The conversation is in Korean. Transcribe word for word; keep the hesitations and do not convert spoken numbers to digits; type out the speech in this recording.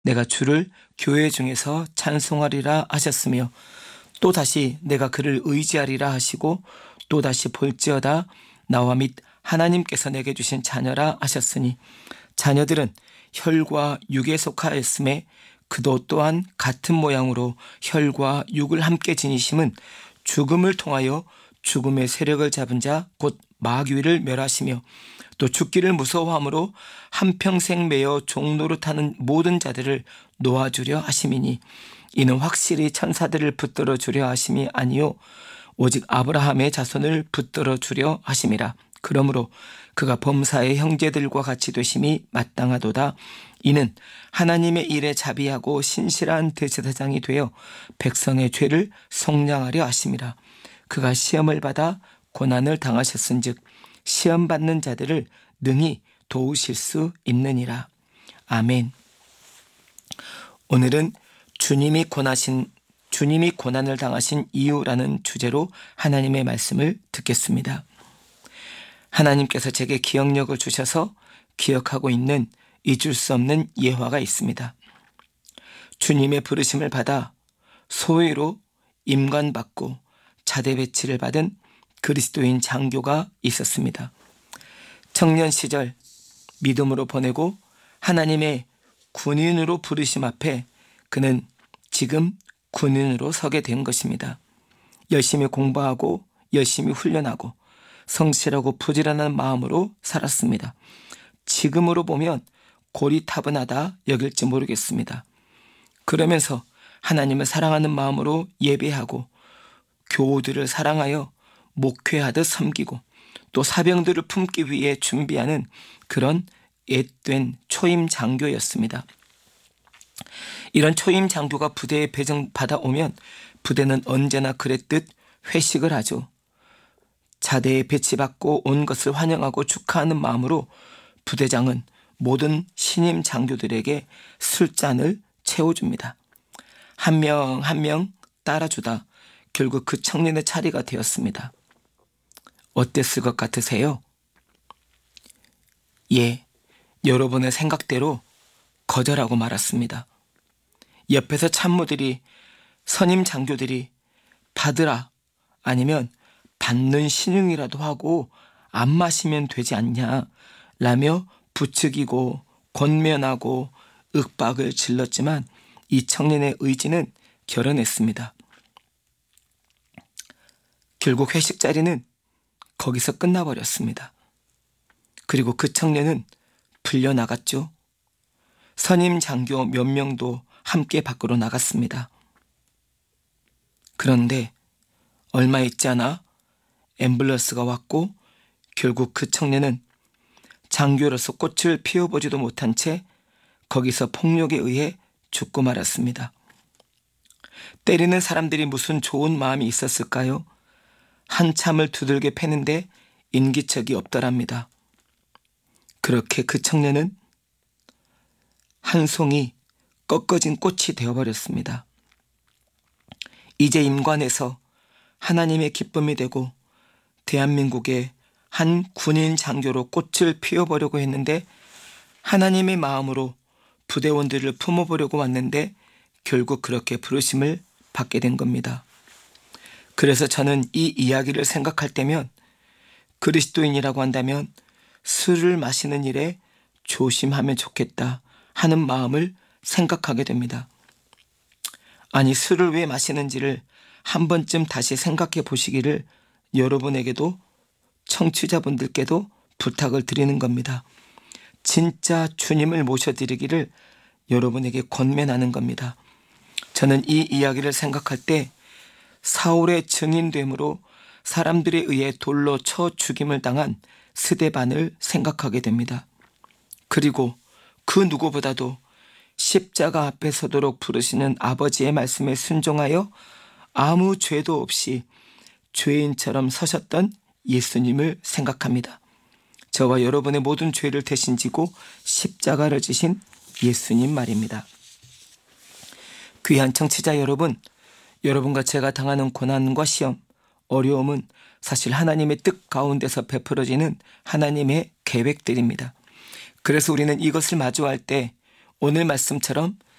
내가 주를 교회 중에서 찬송하리라 하셨으며 또다시 내가 그를 의지하리라 하시고 또다시 볼지어다 나와 및 하나님께서 내게 주신 자녀라 하셨으니 자녀들은 혈과 육에 속하였음에 그도 또한 같은 모양으로 혈과 육을 함께 지니심은 죽음을 통하여 죽음의 세력을 잡은 자 곧 마귀를 멸하시며 또 죽기를 무서워함으로 한평생 매여 종노릇하는 모든 자들을 놓아주려 하심이니 이는 확실히 천사들을 붙들어 주려 하심이 아니요 오직 아브라함의 자손을 붙들어 주려 하심이라. 그러므로 그가 범사의 형제들과 같이 되심이 마땅하도다. 이는 하나님의 일에 자비하고 신실한 대제사장이 되어 백성의 죄를 속량하려 하심이라. 그가 시험을 받아 고난을 당하셨은즉 시험 받는 자들을 능히 도우실 수 있느니라. 아멘. 오늘은 주님이 고나신 주님이 고난을 당하신 이유라는 주제로 하나님의 말씀을 듣겠습니다. 하나님께서 제게 기억력을 주셔서 기억하고 있는 잊을 수 없는 예화가 있습니다. 주님의 부르심을 받아 소위로 임관받고 자대 배치를 받은 그리스도인 장교가 있었습니다. 청년 시절 믿음으로 보내고 하나님의 군인으로 부르심 앞에 그는 지금 군인으로 서게 된 것입니다. 열심히 공부하고 열심히 훈련하고 성실하고 부지런한 마음으로 살았습니다. 지금으로 보면 고리타분하다 여길지 모르겠습니다. 그러면서 하나님을 사랑하는 마음으로 예배하고 교우들을 사랑하여 목회하듯 섬기고 또 사병들을 품기 위해 준비하는 그런 앳된 초임 장교였습니다. 이런 초임 장교가 부대에 배정받아 오면 부대는 언제나 그랬듯 회식을 하죠. 자대에 배치받고 온 것을 환영하고 축하하는 마음으로 부대장은 모든 신임 장교들에게 술잔을 채워줍니다. 한 명 한 명 따라주다 결국 그 청년의 차례가 되었습니다. 어땠을 것 같으세요? 예, 여러분의 생각대로 거절하고 말았습니다. 옆에서 참모들이 선임 장교들이 받으라 아니면 받는 신용이라도 하고 안 마시면 되지 않냐 라며 부추기고 권면하고 윽박을 질렀지만 이 청년의 의지는 결연했습니다. 결국 회식 자리는 거기서 끝나버렸습니다. 그리고 그 청년은 풀려나갔죠. 선임 장교 몇 명도 함께 밖으로 나갔습니다. 그런데 얼마 있지 않아 앰뷸런스가 왔고 결국 그 청년은 장교로서 꽃을 피워보지도 못한 채 거기서 폭력에 의해 죽고 말았습니다. 때리는 사람들이 무슨 좋은 마음이 있었을까요? 한참을 두들겨 패는데 인기척이 없더랍니다. 그렇게 그 청년은 한 송이 꺾어진 꽃이 되어버렸습니다. 이제 임관에서 하나님의 기쁨이 되고 대한민국의 한 군인 장교로 꽃을 피워보려고 했는데 하나님의 마음으로 부대원들을 품어보려고 왔는데 결국 그렇게 부르심을 받게 된 겁니다. 그래서 저는 이 이야기를 생각할 때면 그리스도인이라고 한다면 술을 마시는 일에 조심하면 좋겠다 하는 마음을 생각하게 됩니다. 아니 술을 왜 마시는지를 한 번쯤 다시 생각해 보시기를 여러분에게도 청취자분들께도 부탁을 드리는 겁니다. 진짜 주님을 모셔드리기를 여러분에게 권면하는 겁니다. 저는 이 이야기를 생각할 때 사울의 증인됨으로 사람들에 의해 돌로 쳐 죽임을 당한 스데반을 생각하게 됩니다. 그리고 그 누구보다도 십자가 앞에 서도록 부르시는 아버지의 말씀에 순종하여 아무 죄도 없이 죄인처럼 서셨던 예수님을 생각합니다. 저와 여러분의 모든 죄를 대신 지고 십자가를 지신 예수님 말입니다. 귀한 청취자 여러분, 여러분과 제가 당하는 고난과 시험, 어려움은 사실 하나님의 뜻 가운데서 베풀어지는 하나님의 계획들입니다. 그래서 우리는 이것을 마주할 때 오늘 말씀처럼